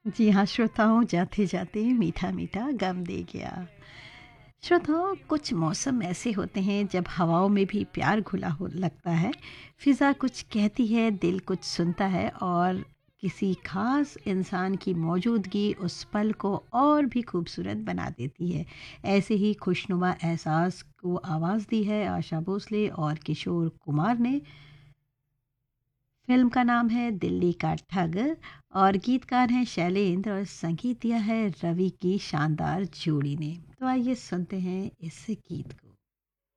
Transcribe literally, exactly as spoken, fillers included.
जी हाँ श्रोताओं, जाते जाते मीठा मीठा गम दे गया। श्रोताओं, कुछ मौसम ऐसे होते हैं जब हवाओं में भी प्यार घुला हो लगता है। फिज़ा कुछ कहती है, दिल कुछ सुनता है, और किसी खास इंसान की मौजूदगी उस पल को और भी खूबसूरत बना देती है। ऐसे ही खुशनुमा एहसास को आवाज़ दी है आशा भोसले और किशोर कुमार ने। फ़िल्म का नाम है दिल्ली का ठग, और गीतकार हैं शैलेंद्र, और संगीत दिया है रवि की शानदार जोड़ी ने। तो आइए सुनते हैं इस गीत को।